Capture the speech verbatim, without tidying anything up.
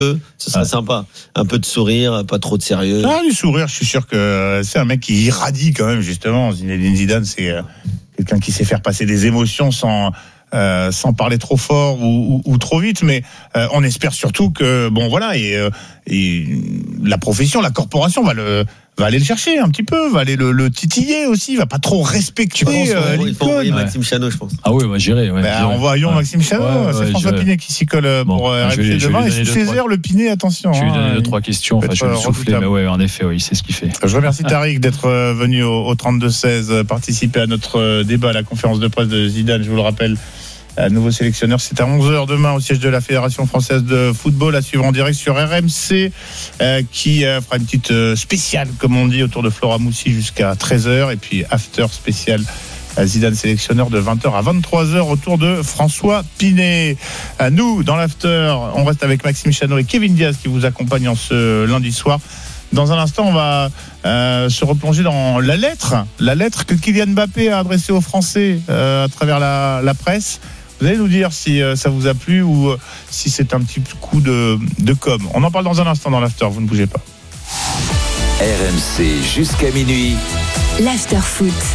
Ce serait ah. sympa. Un peu de sourire, pas trop de sérieux. Ah, du sourire, je suis sûr que c'est un mec qui irradie quand même, justement. Zinedine Zidane, c'est quelqu'un qui sait faire passer des émotions sans, euh, sans parler trop fort ou, ou, ou trop vite. Mais euh, on espère surtout que, bon, voilà, et, euh, et la profession, la corporation va le... va aller le chercher un petit peu, va aller le, le titiller aussi, va pas trop respecter euh, il faut envoyer Maxime Chanot, je pense. Ah oui, moi j'irai. Ouais, bah, envoyons ouais. Maxime Chanot, ouais, c'est ouais, François Pinet qui s'y colle bon, pour R M C demain. Et sous Césaire, le Pinet, attention. Je vais lui donner hein, deux, trois questions, enfin, je vais lui souffler, mais ouais, en effet, ouais, il sait ce qu'il fait. Je remercie Tariq d'être venu au, au trente-deux seize participer à notre débat, à la conférence de presse de Zidane, je vous le rappelle. Un nouveau sélectionneur, c'est à onze heures demain au siège de la Fédération Française de Football, à suivre en direct sur R M C, euh, qui euh, fera une petite euh, spéciale, comme on dit, autour de Flora Moussi jusqu'à treize heures, et puis after spécial à Zidane sélectionneur de vingt heures à vingt-trois heures autour de François Pinet. À nous, dans l'after, on reste avec Maxime Chanot et Kevin Diaz qui vous accompagnent en ce lundi soir. Dans un instant, on va euh, se replonger dans la lettre, la lettre que Kylian Mbappé a adressée aux Français euh, à travers la, la presse. Vous allez nous dire si euh, ça vous a plu ou euh, si c'est un petit coup de, de com'. On en parle dans un instant dans l'after, vous ne bougez pas. R M C jusqu'à minuit. L'after foot.